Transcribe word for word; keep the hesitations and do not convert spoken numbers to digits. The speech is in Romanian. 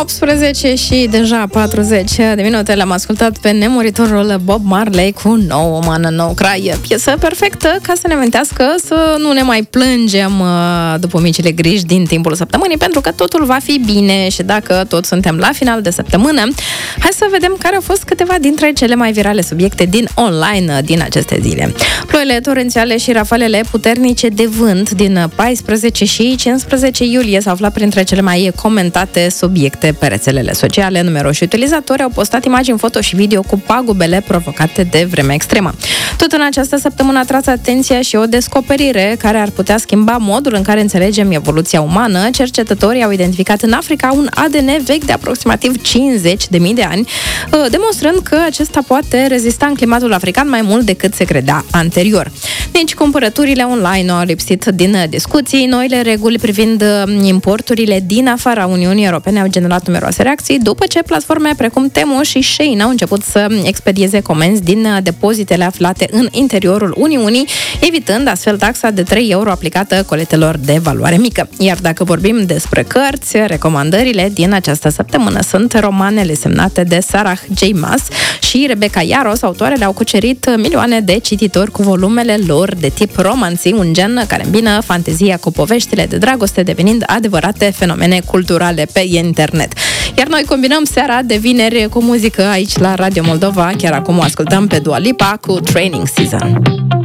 optsprezece și deja patruzeci de minute l-am ascultat pe nemuritorul Bob Marley cu No Man No Cry, piesă perfectă ca să ne amintească să nu ne mai plângem după micile griji din timpul săptămânii, pentru că totul va fi bine și dacă tot suntem la final de săptămână, hai să vedem care au fost câteva dintre cele mai virale subiecte din online din aceste zile. Ploile torențiale și rafalele puternice de vânt din paisprezece și cincisprezece iulie s-au aflat printre cele mai comentate subiecte pe rețelele sociale. Numeroși utilizatori au postat imagini foto și video cu pagubele provocate de vremea extremă. Tot în această săptămână a tras atenția și o descoperire care ar putea schimba modul în care înțelegem evoluția umană. Cercetătorii au identificat în Africa un A D N vechi de aproximativ cincizeci de mii de ani, demonstrând că acesta poate rezista în climatul african mai mult decât se credea anterior. Nici cumpărăturile online nu au lipsit din discuții. Noile reguli privind importurile din afara Uniunii Europene au generat numeroase reacții după ce platforme precum Temu și Shein au început să expedieze comenzi din depozitele aflate în interiorul Uniunii, evitând astfel taxa de trei euro aplicată coletelor de valoare mică. Iar dacă vorbim despre cărți, recomandările din această săptămână sunt romanele semnate de Sarah J. Maas și Rebecca Yarros. Autoarele au cucerit milioane de cititori cu volumele lor de tip romanții, un gen care îmbină fantezia cu poveștile de dragoste, devenind adevărate fenomene culturale pe internet. Iar noi combinăm seara de vineri cu muzică aici la Radio Moldova. Chiar acum o ascultăm pe Dua Lipa cu Training Season.